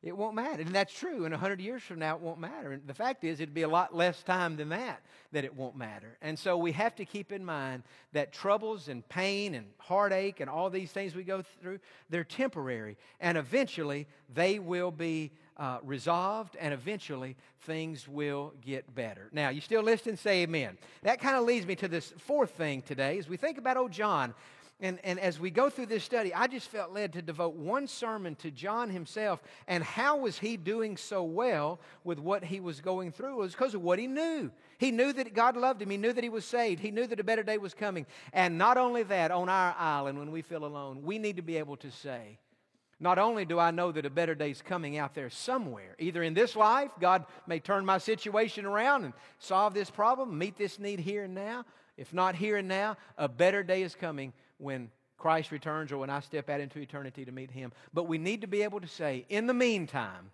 It won't matter. And that's true. And 100 years from now, it won't matter. And the fact is, it'd be a lot less time than that it won't matter. And so we have to keep in mind that troubles and pain and heartache and all these things we go through, they're temporary. And eventually, they will be resolved, and eventually, things will get better. Now, you still listening? Say amen. That kind of leads me to this fourth thing today. As we think about old John, and as we go through this study, I just felt led to devote one sermon to John himself and how was he doing so well with what he was going through. It was because of what he knew. He knew that God loved him. He knew that he was saved. He knew that a better day was coming. And not only that, on our island, when we feel alone, we need to be able to say, not only do I know that a better day is coming out there somewhere, either in this life, God may turn my situation around and solve this problem, meet this need here and now. If not here and now, a better day is coming when Christ returns or when I step out into eternity to meet Him. But we need to be able to say, in the meantime,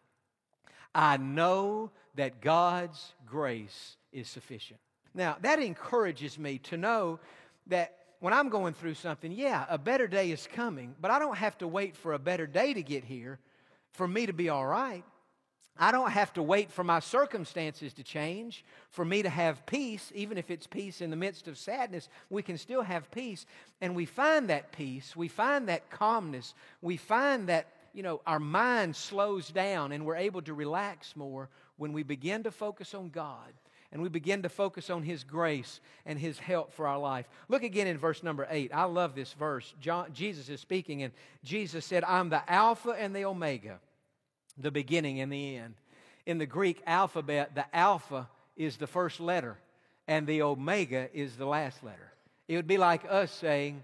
I know that God's grace is sufficient. Now, that encourages me to know that when I'm going through something, yeah, a better day is coming, but I don't have to wait for a better day to get here for me to be all right. I don't have to wait for my circumstances to change for me to have peace. Even if it's peace in the midst of sadness, we can still have peace. And we find that peace, we find that calmness, we find that, our mind slows down and we're able to relax more when we begin to focus on God and we begin to focus on His grace and His help for our life. Look again in verse number 8. I love this verse. Jesus is speaking, and Jesus said, I'm the Alpha and the Omega, the beginning and the end. In the Greek alphabet, the Alpha is the first letter, and the Omega is the last letter. It would be like us saying,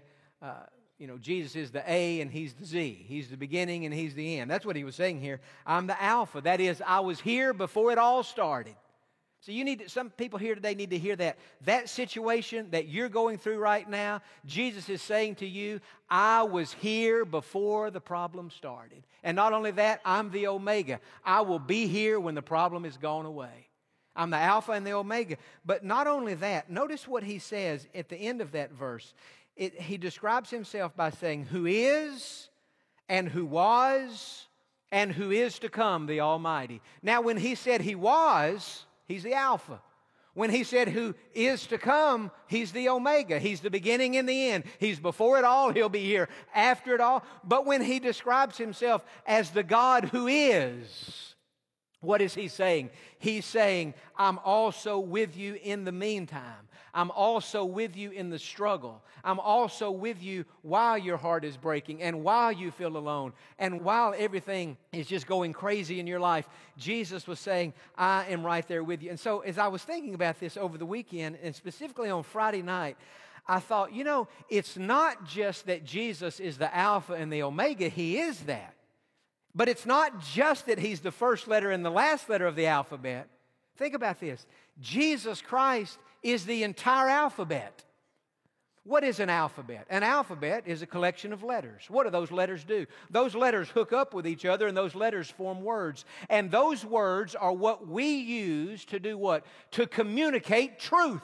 Jesus is the A and He's the Z. He's the beginning and He's the end. That's what He was saying here. I'm the Alpha. That is, I was here before it all started. So some people here today need to hear that. That situation that you're going through right now, Jesus is saying to you, I was here before the problem started. And not only that, I'm the Omega. I will be here when the problem is gone away. I'm the Alpha and the Omega. But not only that, notice what He says at the end of that verse. He describes Himself by saying, who is and who was and who is to come, the Almighty. Now, when He said He was, He's the Alpha. When He said who is to come, He's the Omega. He's the beginning and the end. He's before it all. He'll be here after it all. But when He describes Himself as the God who is, what is He saying? He's saying, I'm also with you in the meantime. I'm also with you in the struggle. I'm also with you while your heart is breaking and while you feel alone and while everything is just going crazy in your life. Jesus was saying, I am right there with you. And so as I was thinking about this over the weekend, and specifically on Friday night, I thought, it's not just that Jesus is the Alpha and the Omega. He is that. But it's not just that He's the first letter and the last letter of the alphabet. Think about this. Jesus Christ is the entire alphabet. What is an alphabet? An alphabet is a collection of letters. What do those letters do? Those letters hook up with each other, and those letters form words. And those words are what we use to do what? To communicate truth.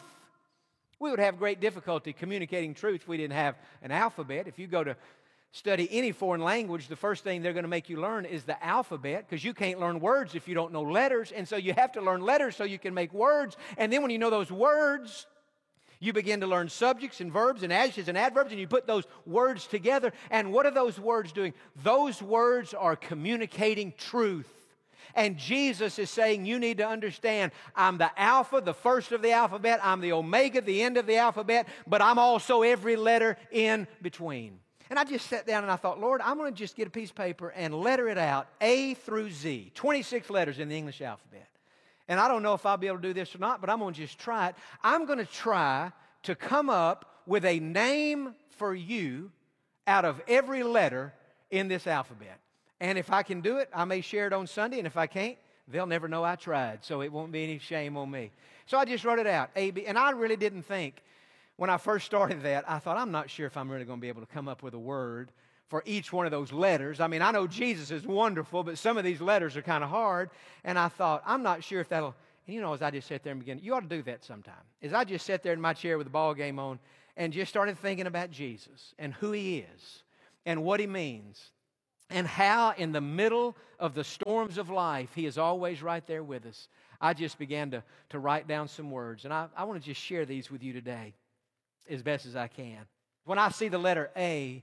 We would have great difficulty communicating truth if we didn't have an alphabet. If you go to study any foreign language, the first thing they're going to make you learn is the alphabet, because you can't learn words if you don't know letters, and so you have to learn letters so you can make words, and then when you know those words, you begin to learn subjects and verbs and adjectives and adverbs, and you put those words together, and what are those words doing? Those words are communicating truth. And Jesus is saying, you need to understand, I'm the Alpha, the first of the alphabet, I'm the Omega, the end of the alphabet, but I'm also every letter in between. And I just sat down and I thought, Lord, I'm going to just get a piece of paper and letter it out, A through Z, 26 letters in the English alphabet. And I don't know if I'll be able to do this or not, but I'm going to just try it. I'm going to try to come up with a name for you out of every letter in this alphabet. And if I can do it, I may share it on Sunday, and if I can't, they'll never know I tried, so it won't be any shame on me. So I just wrote it out, A, B, and I really didn't think, when I first started that, I thought, I'm not sure if I'm really going to be able to come up with a word for each one of those letters. I mean, I know Jesus is wonderful, but some of these letters are kind of hard. And I thought, I'm not sure if that'll... And as I just sat there and began, you ought to do that sometime. As I just sat there in my chair with the ball game on and just started thinking about Jesus and who He is and what He means and how in the middle of the storms of life, He is always right there with us. I just began to write down some words, and I want to just share these with you today as best as I can. When I see the letter A,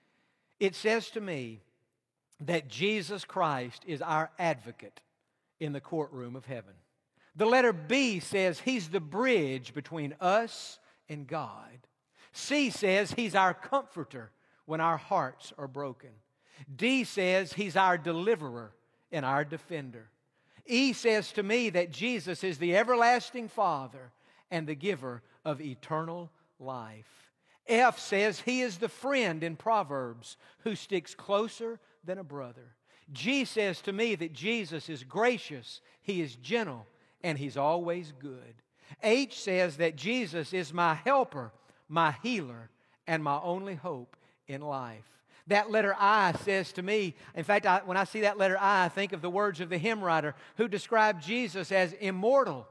it says to me that Jesus Christ is our advocate in the courtroom of heaven. The letter B says He's the bridge between us and God. C says He's our comforter when our hearts are broken. D says He's our deliverer and our defender. E says to me that Jesus is the everlasting Father and the giver of eternal life. F says He is the friend in Proverbs who sticks closer than a brother. G says to me that Jesus is gracious, He is gentle, and He's always good. H says that Jesus is my helper, my healer, and my only hope in life. That letter I says to me, in fact, when I see that letter I think of the words of the hymn writer who described Jesus as immortal,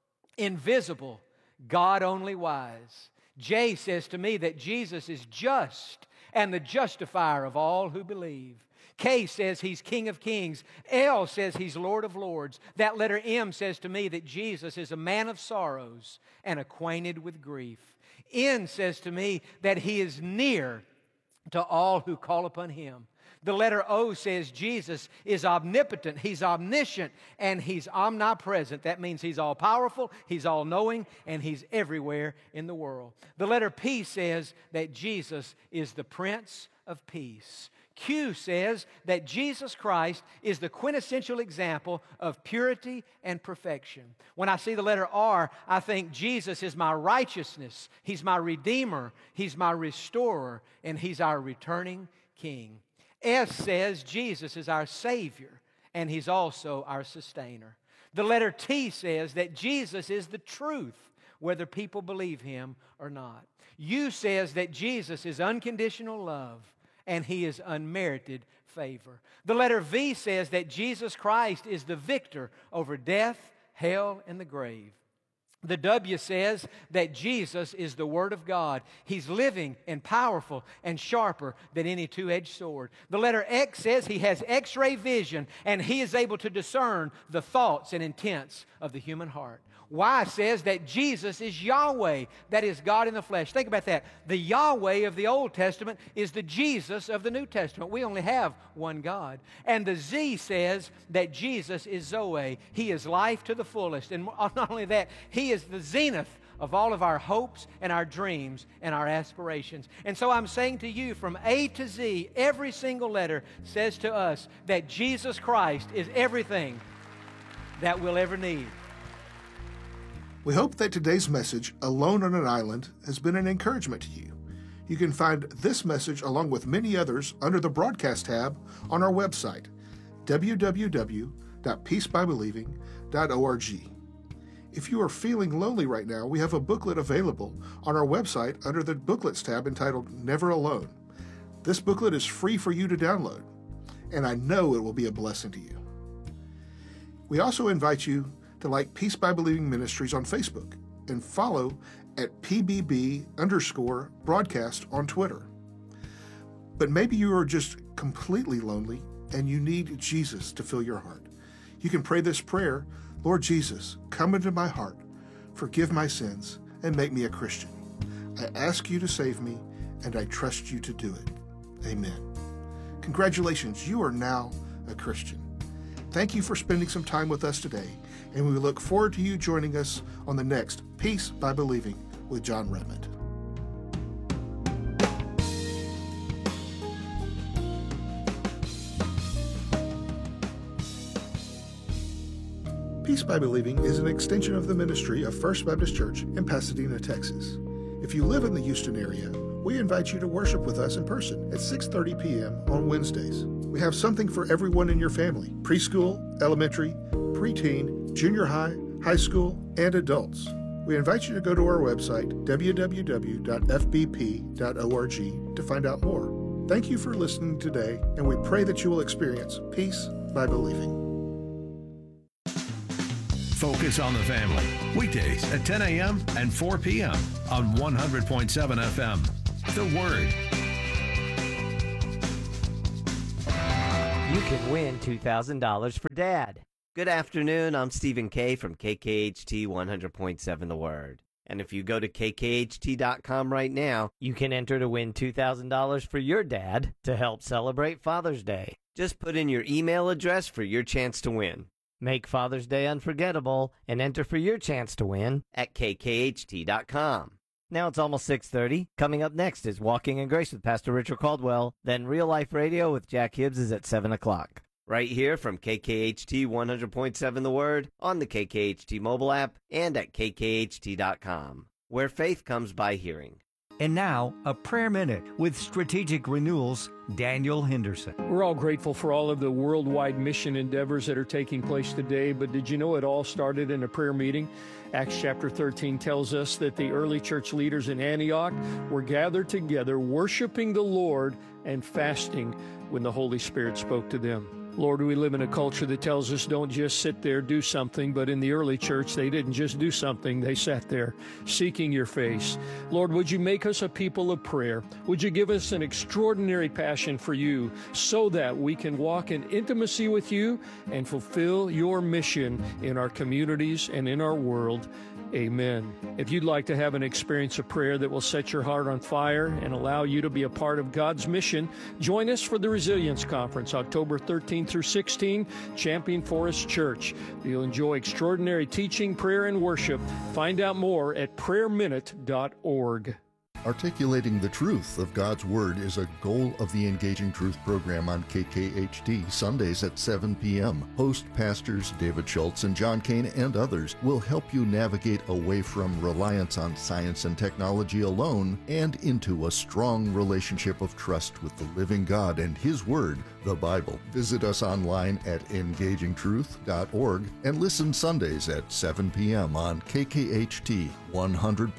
invisible, God only wise. J says to me that Jesus is just and the justifier of all who believe. K says He's King of kings. L says He's Lord of lords. That letter M says to me that Jesus is a man of sorrows and acquainted with grief. N says to me that He is near to all who call upon Him. The letter O says Jesus is omnipotent, He's omniscient, and He's omnipresent. That means He's all-powerful, He's all-knowing, and He's everywhere in the world. The letter P says that Jesus is the Prince of Peace. Q says that Jesus Christ is the quintessential example of purity and perfection. When I see the letter R, I think Jesus is my righteousness, He's my Redeemer, He's my Restorer, and He's our returning King. S says Jesus is our Savior, and He's also our Sustainer. The letter T says that Jesus is the truth, whether people believe Him or not. U says that Jesus is unconditional love, and He is unmerited favor. The letter V says that Jesus Christ is the victor over death, hell, and the grave. The W says that Jesus is the Word of God. He's living and powerful and sharper than any two-edged sword. The letter X says He has X-ray vision and He is able to discern the thoughts and intents of the human heart. Y says that Jesus is Yahweh, that is God in the flesh. Think about that. The Yahweh of the Old Testament is the Jesus of the New Testament. We only have one God. And the Z says that Jesus is Zoe. He is life to the fullest. And not only that, He is the zenith of all of our hopes and our dreams and our aspirations. And so I'm saying to you, from A to Z, every single letter says to us that Jesus Christ is everything that we'll ever need. We hope that today's message, Alone on an Island, has been an encouragement to you. You can find this message along with many others under the broadcast tab on our website, www.peacebybelieving.org. If you are feeling lonely right now, we have a booklet available on our website under the Booklets tab entitled Never Alone. This booklet is free for you to download, and I know it will be a blessing to you. We also invite you to like Peace by Believing Ministries on Facebook and follow at PBB_broadcast on Twitter. But maybe you are just completely lonely and you need Jesus to fill your heart. You can pray this prayer: Lord Jesus, come into my heart, forgive my sins, and make me a Christian. I ask you to save me, and I trust you to do it. Amen. Congratulations, you are now a Christian. Thank you for spending some time with us today, and we look forward to you joining us on the next Peace by Believing with John Redmond. Peace by Believing is an extension of the ministry of First Baptist Church in Pasadena, Texas. If you live in the Houston area, we invite you to worship with us in person at 6:30 p.m. on Wednesdays. We have something for everyone in your family: preschool, elementary, preteen, junior high, high school, and adults. We invite you to go to our website, www.fbp.org, to find out more. Thank you for listening today, and we pray that you will experience peace by believing. Focus on the Family, weekdays at 10 a.m. and 4 p.m. on 100.7 FM. The Word. You can win $2,000 for Dad. Good afternoon. I'm Stephen K. from KKHT 100.7 The Word. And if you go to kkht.com right now, you can enter to win $2,000 for your dad to help celebrate Father's Day. Just put in your email address for your chance to win. Make Father's Day unforgettable and enter for your chance to win at kkht.com. Now it's almost 6:30. Coming up next is Walking in Grace with Pastor Richard Caldwell. Then Real Life Radio with Jack Hibbs is at 7 o'clock. Right here from KKHT 100.7 The Word, on the KKHT mobile app, and at kkht.com, where faith comes by hearing. And now, a prayer minute with Strategic Renewal's Daniel Henderson. We're all grateful for all of the worldwide mission endeavors that are taking place today, but did you know it all started in a prayer meeting? Acts chapter 13 tells us that the early church leaders in Antioch were gathered together, worshiping the Lord and fasting when the Holy Spirit spoke to them. Lord, we live in a culture that tells us don't just sit there, do something. But in the early church, they didn't just do something. They sat there seeking your face. Lord, would you make us a people of prayer? Would you give us an extraordinary passion for you so that we can walk in intimacy with you and fulfill your mission in our communities and in our world? Amen. If you'd like to have an experience of prayer that will set your heart on fire and allow you to be a part of God's mission, join us for the Resilience Conference, October 13 through 16, Champion Forest Church. You'll enjoy extraordinary teaching, prayer, and worship. Find out more at prayerminute.org. Articulating the truth of God's Word is a goal of the Engaging Truth program on KKHT, Sundays at 7 p.m. Host pastors David Schultz and John Kane and others will help you navigate away from reliance on science and technology alone and into a strong relationship of trust with the living God and His Word, the Bible. Visit us online at engagingtruth.org and listen Sundays at 7 p.m. on KKHT 100.7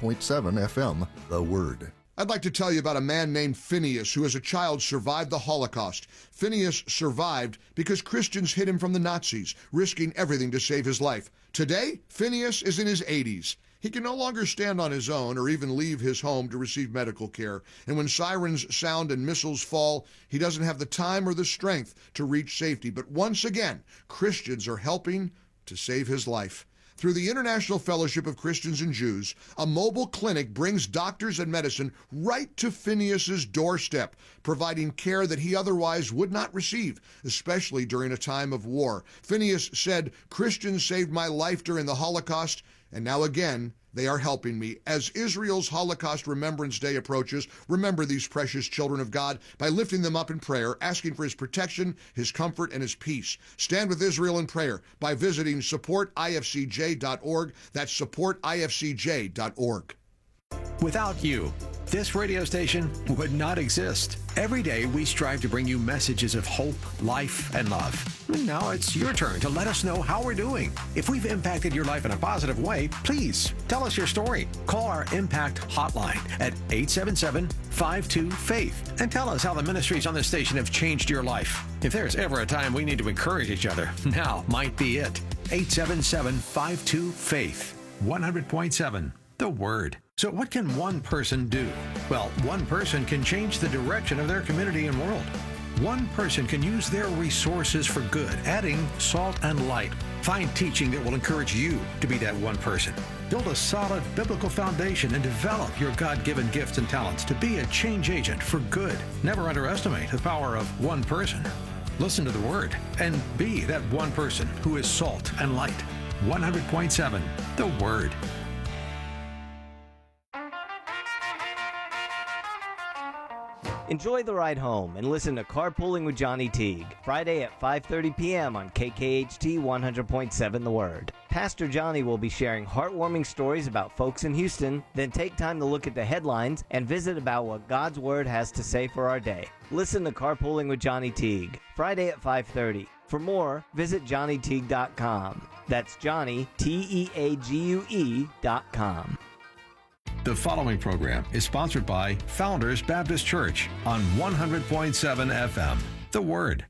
FM, The Word. I'd like to tell you about a man named Phineas who as a child survived the Holocaust. Phineas survived because Christians hid him from the Nazis, risking everything to save his life. Today, Phineas is in his 80s. He can no longer stand on his own or even leave his home to receive medical care. And when sirens sound and missiles fall, he doesn't have the time or the strength to reach safety. But once again, Christians are helping to save his life. Through the International Fellowship of Christians and Jews, a mobile clinic brings doctors and medicine right to Phineas's doorstep, providing care that he otherwise would not receive, especially during a time of war. Phineas said, "Christians saved my life during the Holocaust, and now again, they are helping me." As Israel's Holocaust Remembrance Day approaches, remember these precious children of God by lifting them up in prayer, asking for His protection, His comfort, and His peace. Stand with Israel in prayer by visiting supportifcj.org. That's supportifcj.org. Without you, this radio station would not exist. Every day we strive to bring you messages of hope, life, and love. Now it's your turn to let us know how we're doing. If we've impacted your life in a positive way, please tell us your story. Call our Impact Hotline at 877-52-FAITH and tell us how the ministries on this station have changed your life. If there's ever a time we need to encourage each other, now might be it. 877-52-FAITH. 100.7 The Word. So what can one person do? Well, one person can change the direction of their community and world. One person can use their resources for good, adding salt and light. Find teaching that will encourage you to be that one person. Build a solid biblical foundation and develop your God-given gifts and talents to be a change agent for good. Never underestimate the power of one person. Listen to the Word and be that one person who is salt and light. 100.7 The Word. Enjoy the ride home and listen to Carpooling with Johnny Teague, Friday at 5:30 p.m. on KKHT 100.7 The Word. Pastor Johnny will be sharing heartwarming stories about folks in Houston, then take time to look at the headlines and visit about what God's Word has to say for our day. Listen to Carpooling with Johnny Teague, Friday at 5:30. For more, visit JohnnyTeague.com. That's Johnny, TEAGUE.com. The following program is sponsored by Founders Baptist Church on 100.7 FM. The Word.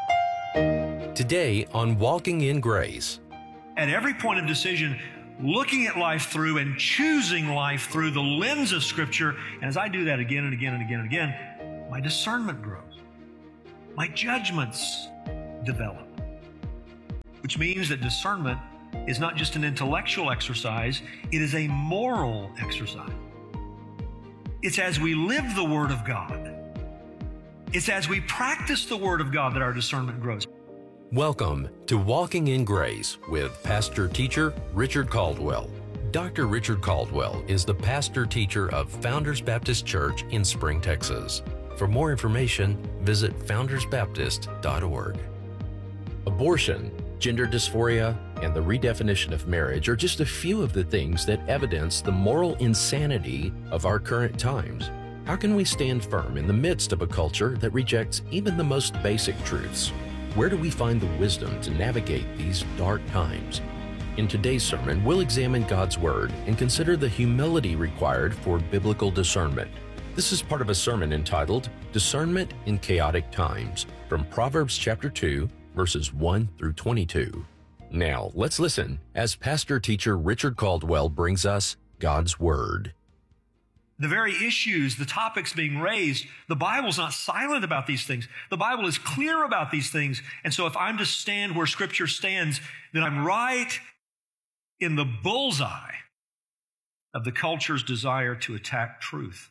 Today on Walking in Grace. At every point of decision, looking at life through and choosing life through the lens of Scripture, and as I do that again and again and again and again, my discernment grows. My judgments develop. Which means that discernment is not just an intellectual exercise, it is a moral exercise. It's as we live the Word of God. It's as we practice the Word of God that our discernment grows. Welcome to Walking in Grace with Pastor Teacher Richard Caldwell. Dr. Richard Caldwell is the pastor teacher of Founders Baptist Church in Spring, Texas. For more information, visit foundersbaptist.org. Abortion, gender dysphoria, and the redefinition of marriage are just a few of the things that evidence the moral insanity of our current times. How can we stand firm in the midst of a culture that rejects even the most basic truths? Where do we find the wisdom to navigate these dark times? In today's sermon, we'll examine God's Word and consider the humility required for biblical discernment. This is part of a sermon entitled Discernment in Chaotic Times from Proverbs chapter 2, verses 1 through 22. Now, let's listen as Pastor Teacher Richard Caldwell brings us God's Word. The very issues, the topics being raised, the Bible's not silent about these things. The Bible is clear about these things. And so if I'm to stand where Scripture stands, then I'm right in the bullseye of the culture's desire to attack truth.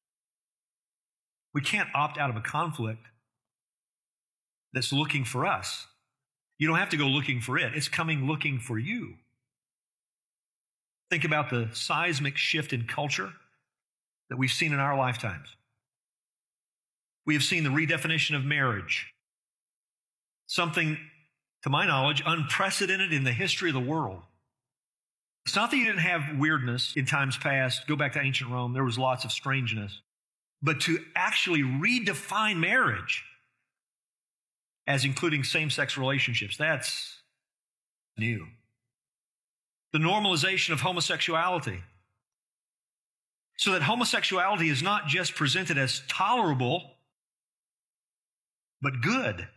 We can't opt out of a conflict that's looking for us. You don't have to go looking for it. It's coming looking for you. Think about the seismic shift in culture that we've seen in our lifetimes. We have seen the redefinition of marriage, something, to my knowledge, unprecedented in the history of the world. It's not that you didn't have weirdness in times past. Go back to ancient Rome. There was lots of strangeness. But to actually redefine marriage as including same-sex relationships, that's new. The normalization of homosexuality, so that homosexuality is not just presented as tolerable, but good.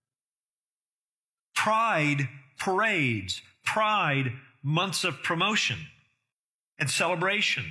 Pride parades, pride months of promotion and celebration.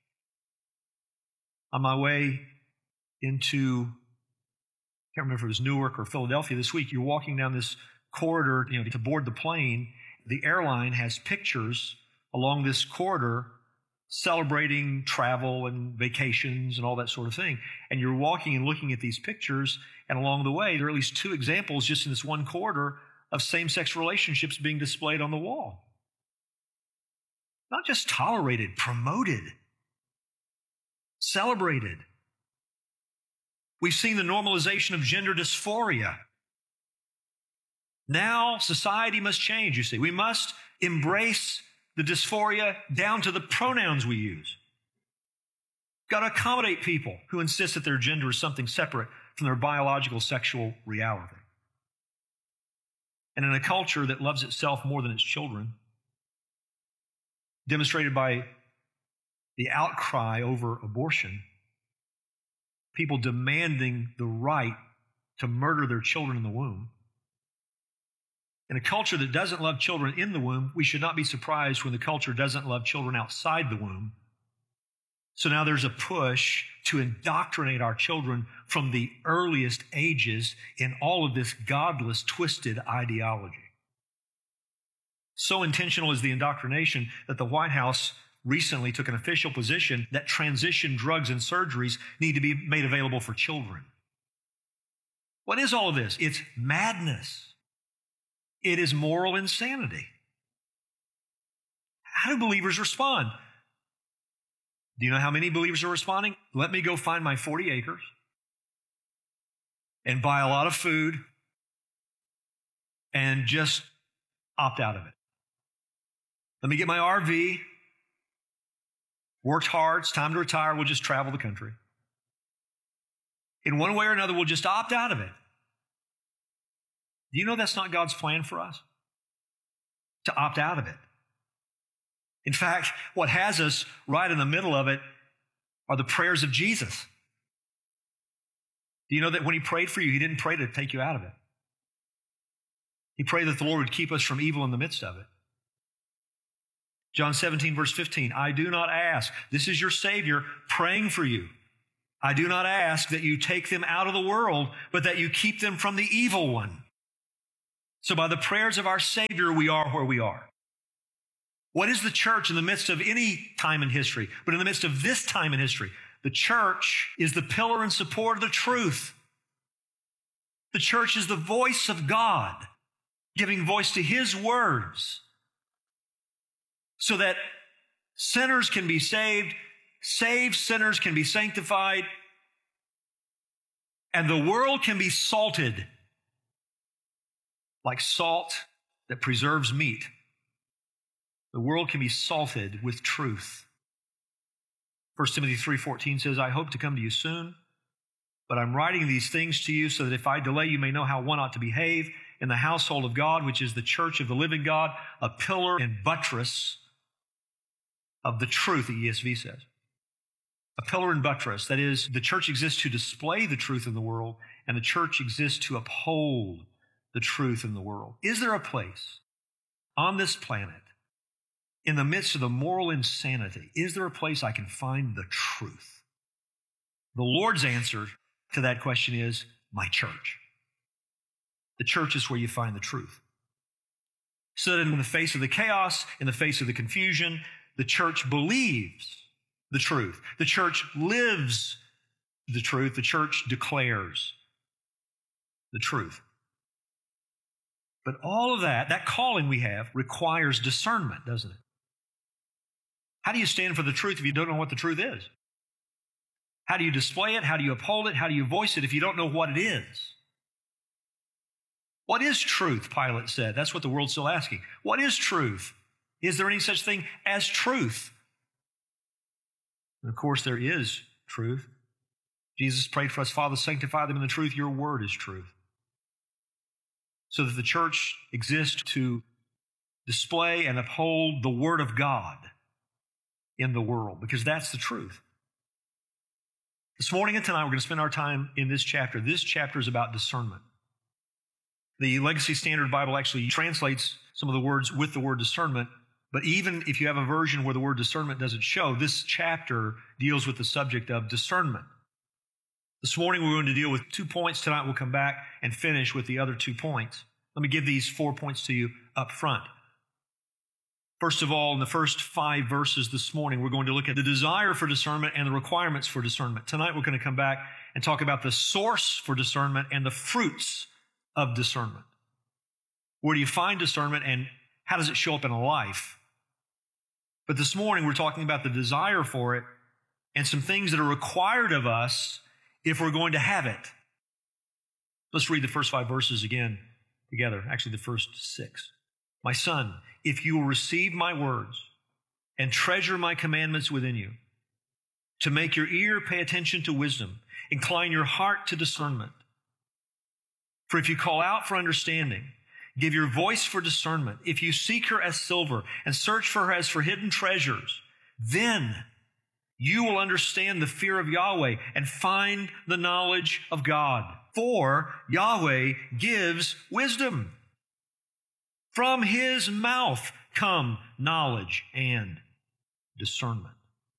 On my way into, I can't remember if it was Newark or Philadelphia this week, you're walking down this corridor, to board the plane. The airline has pictures along this corridor celebrating travel and vacations and all that sort of thing. And you're walking and looking at these pictures, and along the way, there are at least two examples just in this one corridor of same-sex relationships being displayed on the wall. Not just tolerated, promoted, celebrated. We've seen the normalization of gender dysphoria. Now society must change, you see. We must embrace the dysphoria down to the pronouns we use. Got to accommodate people who insist that their gender is something separate from their biological sexual reality. And in a culture that loves itself more than its children, demonstrated by the outcry over abortion, people demanding the right to murder their children in the womb. In a culture that doesn't love children in the womb, we should not be surprised when the culture doesn't love children outside the womb. So now there's a push to indoctrinate our children from the earliest ages in all of this godless, twisted ideology. So intentional is the indoctrination that the White House recently took an official position that transition drugs and surgeries need to be made available for children. What is all of this? It's madness. It is moral insanity. How do believers respond? Do you know how many believers are responding? Let me go find my 40 acres and buy a lot of food and just opt out of it. Let me get my RV, worked hard, it's time to retire, we'll just travel the country. In one way or another, we'll just opt out of it. Do you know that's not God's plan for us? To opt out of it. In fact, what has us right in the middle of it are the prayers of Jesus. Do you know that when he prayed for you, he didn't pray to take you out of it? He prayed that the Lord would keep us from evil in the midst of it. John 17, verse 15, I do not ask, this is your Savior praying for you. I do not ask that you take them out of the world, but that you keep them from the evil one. So by the prayers of our Savior, we are where we are. What is the church in the midst of any time in history? But in the midst of this time in history, the church is the pillar and support of the truth. The church is the voice of God, giving voice to His words so that sinners can be saved, saved sinners can be sanctified, and the world can be salted like salt that preserves meat. The world can be salted with truth. 1 Timothy 3:14 says, I hope to come to you soon, but I'm writing these things to you so that if I delay, you may know how one ought to behave in the household of God, which is the church of the living God, a pillar and buttress of the truth, the ESV says. A pillar and buttress. That is, the church exists to display the truth in the world, and the church exists to uphold the truth in the world. Is there a place on this planet, in the midst of the moral insanity, is there a place I can find the truth? The Lord's answer to that question is my church. The church is where you find the truth. So that in the face of the chaos, in the face of the confusion, the church believes the truth. The church lives the truth. The church declares the truth. But all of that calling we have, requires discernment, doesn't it? How do you stand for the truth if you don't know what the truth is? How do you display it? How do you uphold it? How do you voice it if you don't know what it is? What is truth, Pilate said. That's what the world's still asking. What is truth? Is there any such thing as truth? And of course, there is truth. Jesus prayed for us, Father, sanctify them in the truth. Your word is truth. So that the church exists to display and uphold the word of God in the world, because that's the truth. This morning and tonight, we're going to spend our time in this chapter. This chapter is about discernment. The Legacy Standard Bible actually translates some of the words with the word discernment, but even if you have a version where the word discernment doesn't show, this chapter deals with the subject of discernment. This morning, we're going to deal with 2 points. Tonight, we'll come back and finish with the other 2 points. Let me give these 4 points to you up front. First of all, in the first 5 verses this morning, we're going to look at the desire for discernment and the requirements for discernment. Tonight, we're going to come back and talk about the source for discernment and the fruits of discernment. Where do you find discernment and how does it show up in a life? But this morning, we're talking about the desire for it and some things that are required of us if we're going to have it. Let's read the first 5 verses again together. Actually, the first 6. My son, if you will receive my words and treasure my commandments within you, to make your ear pay attention to wisdom, incline your heart to discernment. For if you call out for understanding, give your voice for discernment, if you seek her as silver and search for her as for hidden treasures, then you will understand the fear of Yahweh and find the knowledge of God. For Yahweh gives wisdom. From His mouth come knowledge and discernment.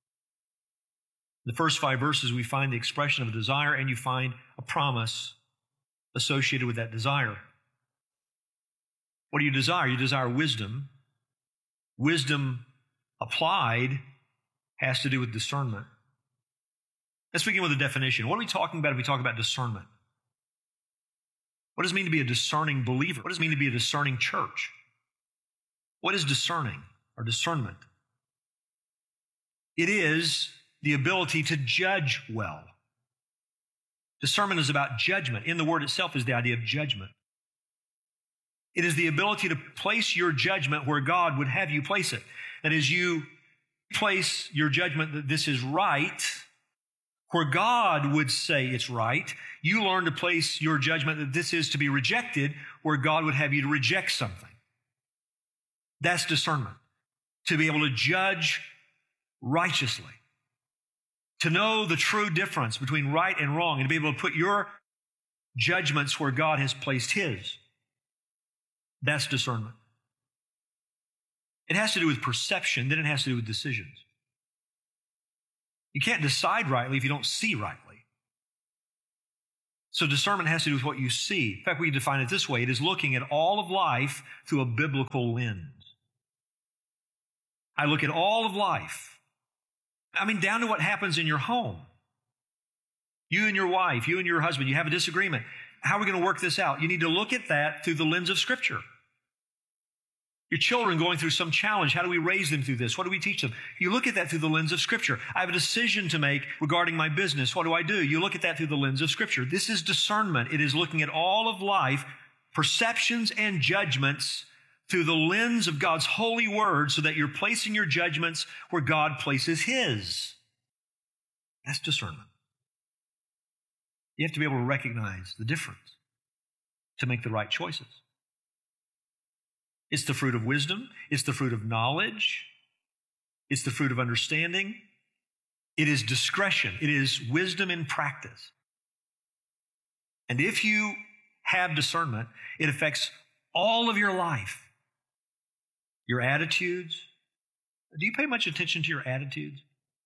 In the first 5 verses, we find the expression of a desire, and you find a promise associated with that desire. What do you desire? You desire wisdom. Wisdom applied has to do with discernment. Let's begin with a definition. What are we talking about if we talk about discernment? What does it mean to be a discerning believer? What does it mean to be a discerning church? What is discerning or discernment? It is the ability to judge well. Discernment is about judgment. In the word itself is the idea of judgment. It is the ability to place your judgment where God would have you place it. That is, you place your judgment that this is right where God would say it's right. You learn to place your judgment that this is to be rejected where God would have you to reject something. That's discernment. To be able to judge righteously. To know the true difference between right and wrong and to be able to put your judgments where God has placed His. That's discernment. It has to do with perception, then it has to do with decisions. You can't decide rightly if you don't see rightly. So discernment has to do with what you see. In fact, we define it this way. It is looking at all of life through a biblical lens. I look at all of life. I mean, down to what happens in your home. You and your wife, you and your husband, you have a disagreement. How are we going to work this out? You need to look at that through the lens of Scripture. Your children going through some challenge. How do we raise them through this? What do we teach them? You look at that through the lens of Scripture. I have a decision to make regarding my business. What do? You look at that through the lens of Scripture. This is discernment. It is looking at all of life, perceptions and judgments through the lens of God's holy word so that you're placing your judgments where God places His. That's discernment. You have to be able to recognize the difference to make the right choices. It's the fruit of wisdom. It's the fruit of knowledge. It's the fruit of understanding. It is discretion. It is wisdom in practice. And if you have discernment, it affects all of your life. Your attitudes. Do you pay much attention to your attitudes?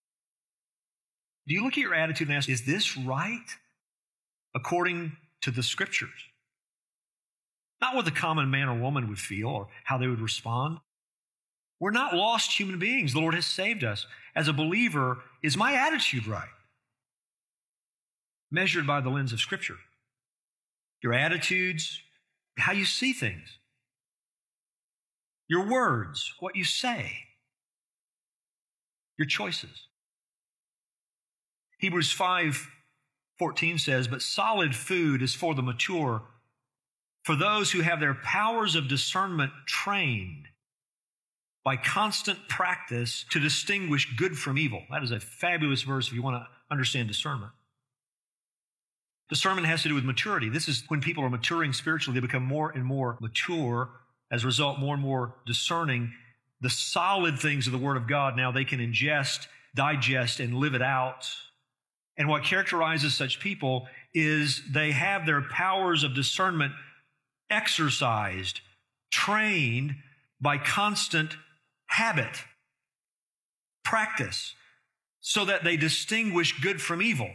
Do you look at your attitude and ask, is this right according to the Scriptures? Not what the common man or woman would feel or how they would respond. We're not lost human beings. The Lord has saved us. As a believer, is my attitude right? Measured by the lens of Scripture. Your attitudes, how you see things. Your words, what you say. Your choices. Hebrews 5:14 says, "But solid food is for the mature, for those who have their powers of discernment trained by constant practice to distinguish good from evil." That is a fabulous verse if you want to understand discernment. Discernment has to do with maturity. This is when people are maturing spiritually, they become more and more mature. As a result, more and more discerning. The solid things of the Word of God now they can ingest, digest, and live it out. And what characterizes such people is they have their powers of discernment exercised, trained by constant habit, practice, so that they distinguish good from evil.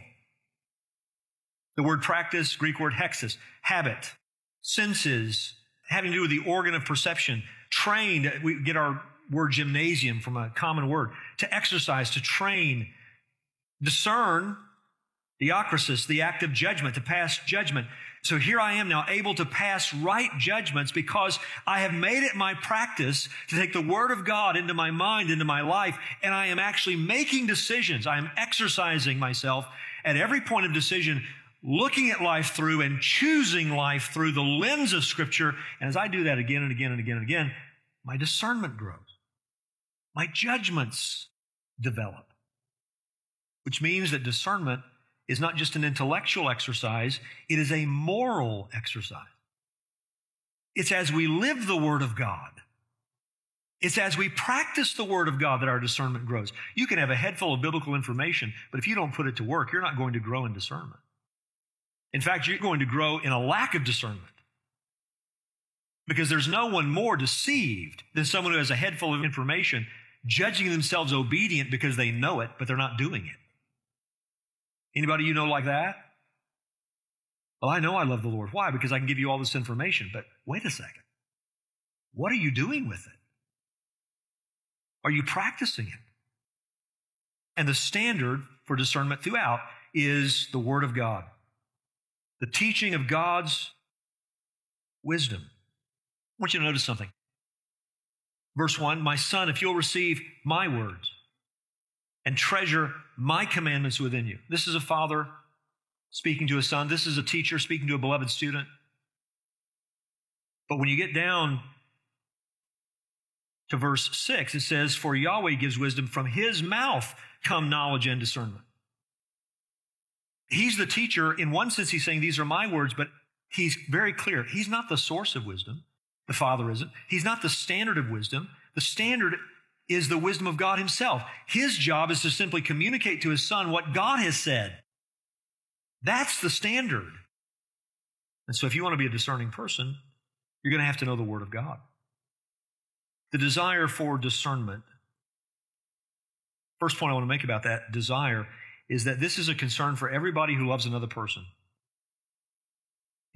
The word practice, Greek word hexis, habit, senses, having to do with the organ of perception, trained, we get our word gymnasium from a common word, to exercise, to train, discern, diakrisis, the act of judgment, to pass judgment. So here I am now able to pass right judgments because I have made it my practice to take the Word of God into my mind, into my life, and I am actually making decisions. I am exercising myself at every point of decision, looking at life through and choosing life through the lens of Scripture. And as I do that again and again and again and again, my discernment grows. My judgments develop. Which means that discernment is not just an intellectual exercise, it is a moral exercise. It's as we live the Word of God. It's as we practice the Word of God that our discernment grows. You can have a head full of biblical information, but if you don't put it to work, you're not going to grow in discernment. In fact, you're going to grow in a lack of discernment. Because there's no one more deceived than someone who has a head full of information, judging themselves obedient because they know it, but they're not doing it. Anybody you know like that? Well, I know I love the Lord. Why? Because I can give you all this information. But wait a second. What are you doing with it? Are you practicing it? And the standard for discernment throughout is the Word of God. The teaching of God's wisdom. I want you to notice something. Verse 1, "My son, if you'll receive my words and treasure my commandments within you." This is a father speaking to a son. This is a teacher speaking to a beloved student. But when you get down to verse 6, it says, "For Yahweh gives wisdom, from His mouth come knowledge and discernment." He's the teacher. In one sense, he's saying, these are my words, but he's very clear. He's not the source of wisdom. The Father isn't. He's not the standard of wisdom. The standard is the wisdom of God Himself. His job is to simply communicate to His Son what God has said. That's the standard. And so if you want to be a discerning person, you're going to have to know the Word of God. The desire for discernment. First point I want to make about that desire is that this is a concern for everybody who loves another person.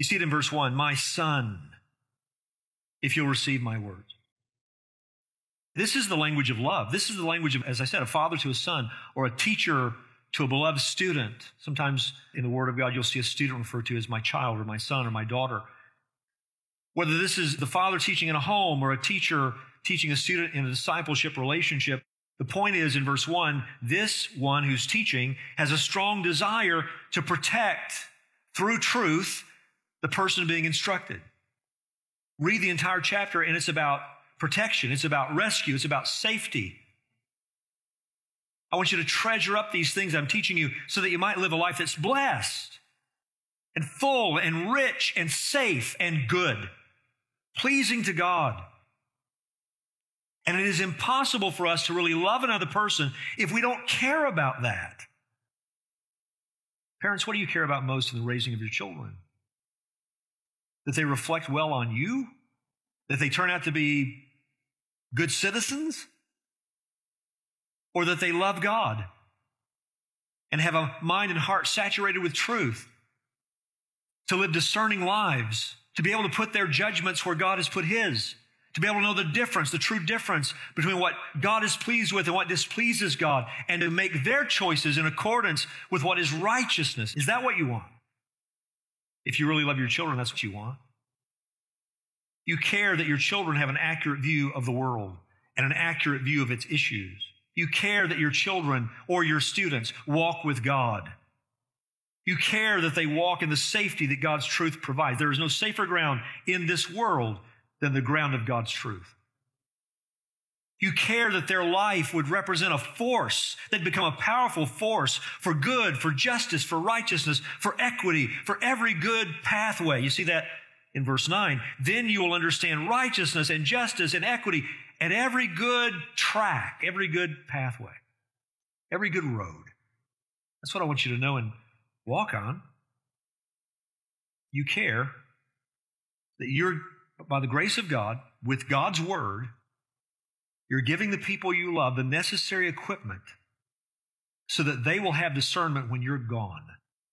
You see it in verse 1, my son, if you'll receive my words. This is the language of love. This is the language of, as I said, a father to a son or a teacher to a beloved student. Sometimes in the Word of God, you'll see a student referred to as my child or my son or my daughter. Whether this is the father teaching in a home or a teacher teaching a student in a discipleship relationship, the point is in verse 1, this one who's teaching has a strong desire to protect through truth the person being instructed. Read the entire chapter and it's about protection. It's about rescue. It's about safety. I want you to treasure up these things I'm teaching you so that you might live a life that's blessed and full and rich and safe and good, pleasing to God. And it is impossible for us to really love another person if we don't care about that. Parents, what do you care about most in the raising of your children? That they reflect well on you? That they turn out to be good citizens? Or that they love God and have a mind and heart saturated with truth, to live discerning lives, to be able to put their judgments where God has put His, to be able to know the difference, the true difference between what God is pleased with and what displeases God, and to make their choices in accordance with what is righteousness. Is that what you want? If you really love your children, that's what you want. You care that your children have an accurate view of the world and an accurate view of its issues. You care that your children or your students walk with God. You care that they walk in the safety that God's truth provides. There is no safer ground in this world than the ground of God's truth. You care that their life would represent a force, they'd become a powerful force for good, for justice, for righteousness, for equity, for every good pathway. You see that in verse 9. Then you will understand righteousness and justice and equity and every good track, every good pathway, every good road. That's what I want you to know and walk on. You care that you're, by the grace of God, with God's word, you're giving the people you love the necessary equipment so that they will have discernment when you're gone.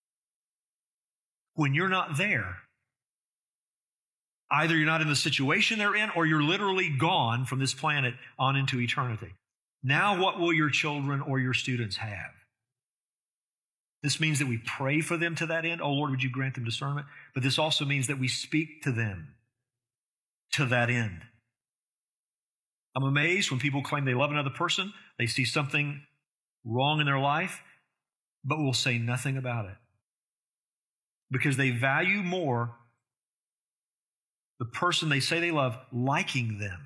When you're not there, either you're not in the situation they're in or you're literally gone from this planet on into eternity. Now what will your children or your students have? This means that we pray for them to that end. Oh, Lord, would you grant them discernment? But this also means that we speak to them to that end. I'm amazed when people claim they love another person, they see something wrong in their life, but will say nothing about it. Because they value more the person they say they love liking them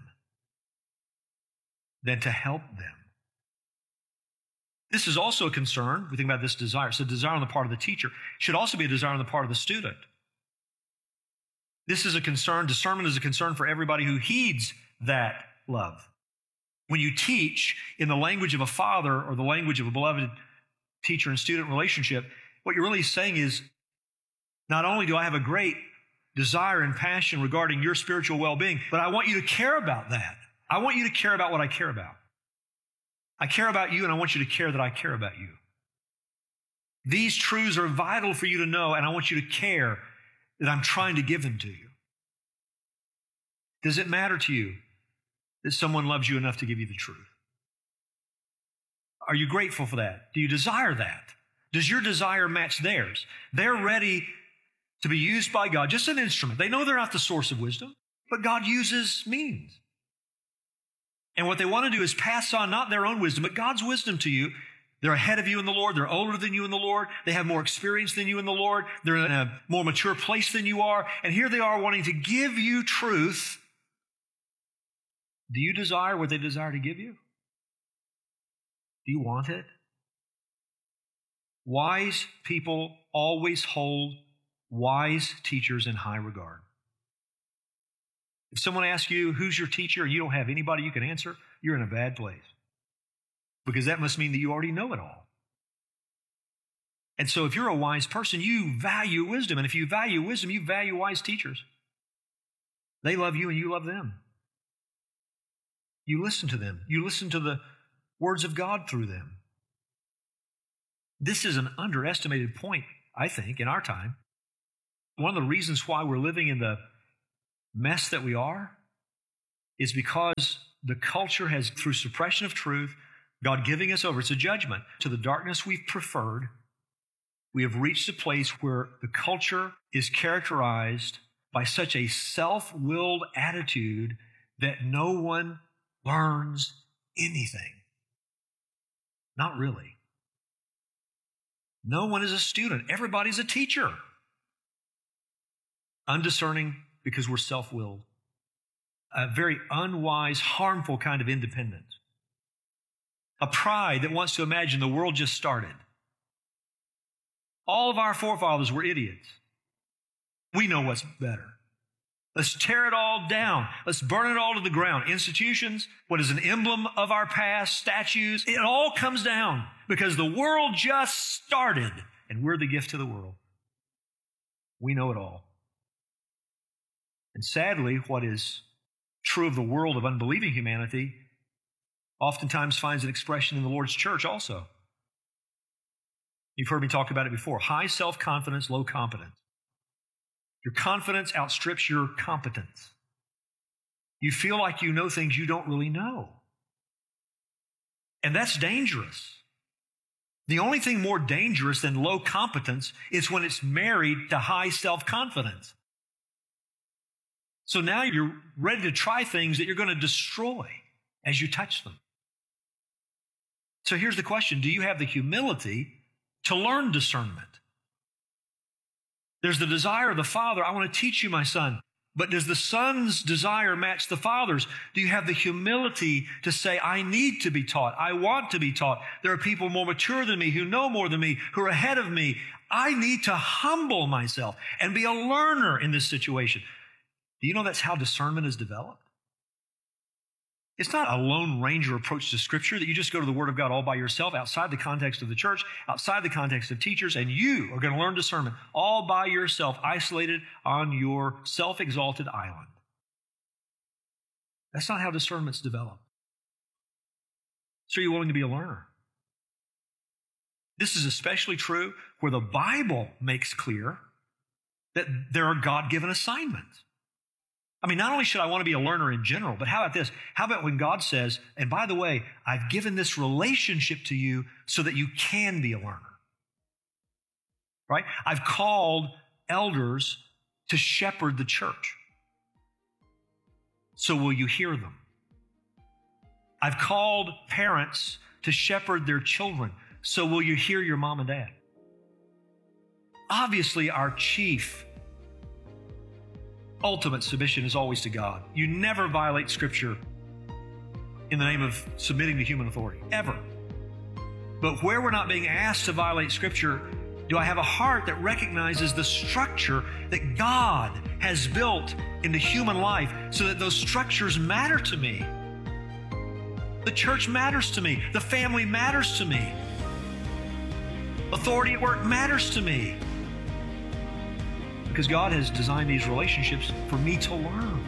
than to help them. This is also a concern. We think about this desire. It's a desire on the part of the teacher. It should also be a desire on the part of the student. This is a concern. Discernment is a concern for everybody who heeds that love. When you teach in the language of a father or the language of a beloved teacher and student relationship, what you're really saying is, not only do I have a great desire and passion regarding your spiritual well-being, but I want you to care about that. I want you to care about what I care about. I care about you, and I want you to care that I care about you. These truths are vital for you to know, and I want you to care that I'm trying to give them to you. Does it matter to you that someone loves you enough to give you the truth? Are you grateful for that? Do you desire that? Does your desire match theirs? They're ready to be used by God, just an instrument. They know they're not the source of wisdom, but God uses means. And what they want to do is pass on not their own wisdom, but God's wisdom to you. They're ahead of you in the Lord. They're older than you in the Lord. They have more experience than you in the Lord. They're in a more mature place than you are. And here they are wanting to give you truth. Do you desire what they desire to give you? Do you want it? Wise people always hold wise teachers in high regard. If someone asks you, who's your teacher, and you don't have anybody you can answer, you're in a bad place. Because that must mean that you already know it all. And so if you're a wise person, you value wisdom. And if you value wisdom, you value wise teachers. They love you and you love them. You listen to them. You listen to the words of God through them. This is an underestimated point, I think, in our time. One of the reasons why we're living in the mess that we are is because the culture has, through suppression of truth, God giving us over, it's a judgment, to the darkness we've preferred. We have reached a place where the culture is characterized by such a self-willed attitude that no one learns anything. Not really. No one is a student. Everybody's a teacher. Undiscerning because we're self-willed. A very unwise, harmful kind of independence. A pride that wants to imagine the world just started. All of our forefathers were idiots. We know what's better. Let's tear it all down. Let's burn it all to the ground. Institutions, what is an emblem of our past, statues, it all comes down because the world just started and we're the gift to the world. We know it all. And sadly, what is true of the world of unbelieving humanity oftentimes finds an expression in the Lord's church also. You've heard me talk about it before. High self-confidence, low competence. Your confidence outstrips your competence. You feel like you know things you don't really know. And that's dangerous. The only thing more dangerous than low competence is when it's married to high self-confidence. So now you're ready to try things that you're going to destroy as you touch them. So here's the question. Do you have the humility to learn discernment? There's the desire of the Father. I want to teach you, my son. But does the son's desire match the father's? Do you have the humility to say, I need to be taught. I want to be taught. There are people more mature than me, who know more than me, who are ahead of me. I need to humble myself and be a learner in this situation. Do you know that's how discernment is developed? It's not a Lone Ranger approach to Scripture that you just go to the Word of God all by yourself outside the context of the church, outside the context of teachers, and you are going to learn discernment all by yourself, isolated on your self-exalted island. That's not how discernment's developed. So are you willing to be a learner? This is especially true where the Bible makes clear that there are God-given assignments. I mean, not only should I want to be a learner in general, but how about this? How about when God says, and by the way, I've given this relationship to you so that you can be a learner. Right? I've called elders to shepherd the church. So will you hear them? I've called parents to shepherd their children. So will you hear your mom and dad? Obviously, our chief ultimate submission is always to God. You never violate Scripture in the name of submitting to human authority, ever. But where we're not being asked to violate Scripture, do I have a heart that recognizes the structure that God has built into human life so that those structures matter to me? The church matters to me. The family matters to me. Authority at work matters to me. Because God has designed these relationships for me to learn.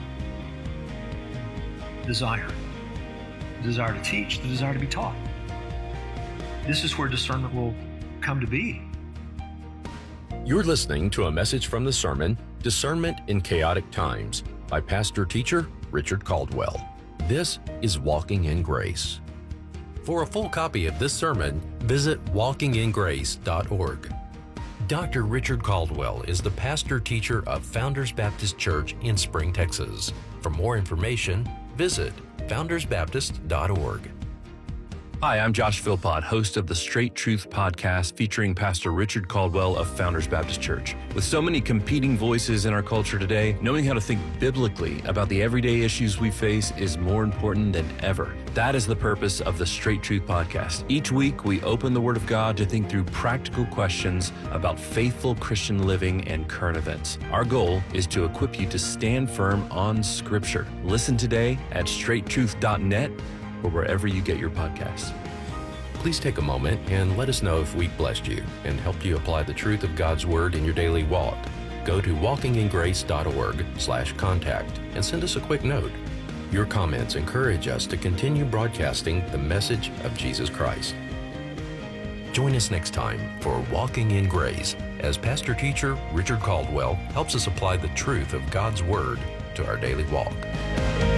Desire. The desire to teach, the desire to be taught. This is where discernment will come to be. You're listening to a message from the sermon, Discernment in Chaotic Times, by pastor teacher Richard Caldwell. This is Walking in Grace. For a full copy of this sermon, visit walkingingrace.org. Dr. Richard Caldwell is the pastor-teacher of Founders Baptist Church in Spring, Texas. For more information, visit foundersbaptist.org. Hi, I'm Josh Philpott, host of the Straight Truth podcast featuring Pastor Richard Caldwell of Founders Baptist Church. With so many competing voices in our culture today, knowing how to think biblically about the everyday issues we face is more important than ever. That is the purpose of the Straight Truth podcast. Each week, we open the Word of God to think through practical questions about faithful Christian living and current events. Our goal is to equip you to stand firm on Scripture. Listen today at straighttruth.net or wherever you get your podcasts. Please take a moment and let us know if we blessed you and helped you apply the truth of God's Word in your daily walk. Go to walkingingrace.org/contact and send us a quick note. Your comments encourage us to continue broadcasting the message of Jesus Christ. Join us next time for Walking in Grace. as pastor teacher Richard Caldwell helps us apply the truth of God's Word to our daily walk.